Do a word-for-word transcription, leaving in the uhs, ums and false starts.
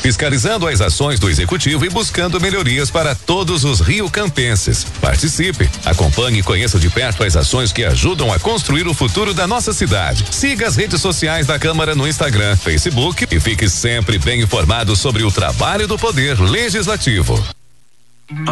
fiscalizando as ações do executivo e buscando melhorias para todos os riocampenses. Participe, acompanhe e conheça de perto as ações que ajudam a construir o futuro da nossa cidade. Siga as redes sociais da Câmara no Instagram, Facebook e fique sempre bem informado sobre o trabalho do Poder Legislativo.